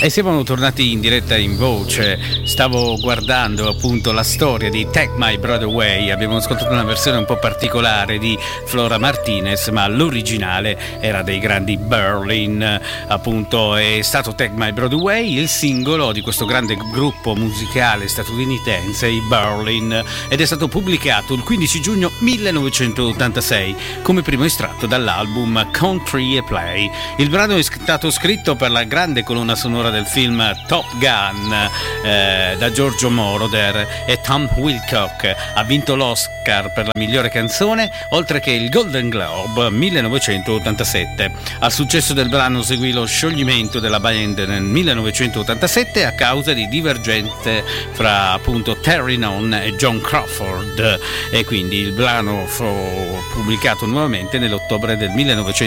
E siamo tornati in diretta in voce. Stavo guardando appunto la storia di Take My Breath Away. Abbiamo ascoltato una versione un po' particolare di Flora Martinez, ma l'originale era dei grandi Berlin. Appunto è stato Take My Breath Away, il singolo di questo grande gruppo musicale statunitense, i Berlin, ed è stato pubblicato il 15 giugno 1986 come primo estratto dall'album Country and Play. Il brano è stato scritto per la grande colonna sonora del film Top Gun da Giorgio Moroder e Tom Wilcock. Ha vinto l'Oscar per la migliore canzone, oltre che il Golden Globe 1987. Al successo del brano seguì lo scioglimento della band nel 1987 a causa di divergenze fra appunto Terry Nunn e John Crawford, e quindi il brano fu pubblicato nuovamente nell'ottobre del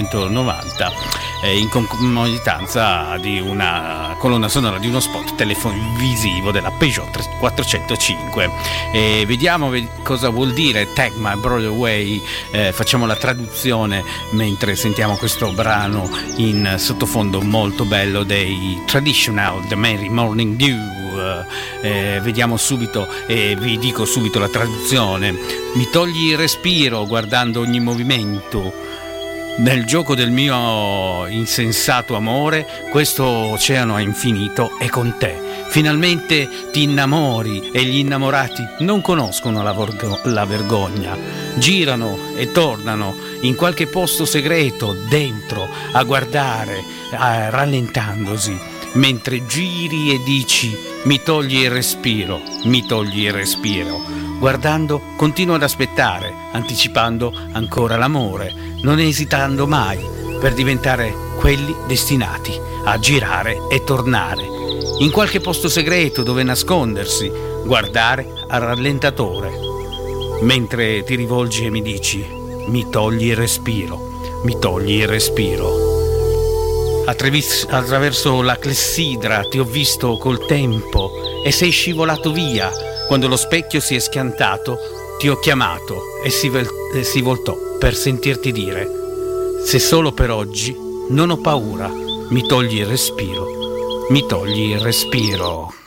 1990 in concomitanza di una colonna sonora di uno spot televisivo della Peugeot 405. E vediamo cosa vuol dire Take My Breath Away. Facciamo la traduzione mentre sentiamo questo brano in sottofondo molto bello dei Traditional The Merry Morning Dew. Vediamo subito e vi dico subito la traduzione. Mi togli il respiro guardando ogni movimento. Nel gioco del mio insensato amore, questo oceano infinito è con te. Finalmente ti innamori e gli innamorati non conoscono la vergogna. Girano e tornano in qualche posto segreto dentro a guardare, rallentandosi, mentre giri e dici mi togli il respiro, mi togli il respiro. Guardando continuo ad aspettare, anticipando ancora l'amore, non esitando mai per diventare quelli destinati a girare e tornare. In qualche posto segreto dove nascondersi, guardare al rallentatore. Mentre ti rivolgi e mi dici, mi togli il respiro, mi togli il respiro. Attraverso la clessidra ti ho visto col tempo e sei scivolato via. Quando lo specchio si è schiantato, ti ho chiamato e si voltò per sentirti dire: se solo per oggi, non ho paura, mi togli il respiro, mi togli il respiro.